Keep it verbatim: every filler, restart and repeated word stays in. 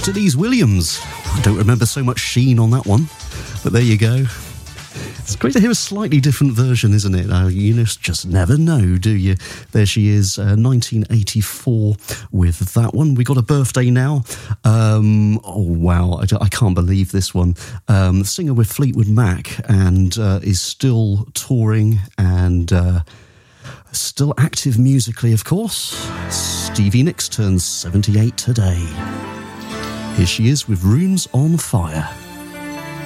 Denise Williams. I don't remember so much Sheen on that one, but there you go. It's great to hear a slightly different version, isn't it? Uh, you just never know, do you? There she is, uh, nineteen eighty-four with that one. We got a birthday now. Um, oh, wow. I, I can't believe this one. Um, singer with Fleetwood Mac and uh, is still touring and uh, still active musically, of course. Stevie Nicks turns seventy-eight today. Here she is with Rooms on Fire.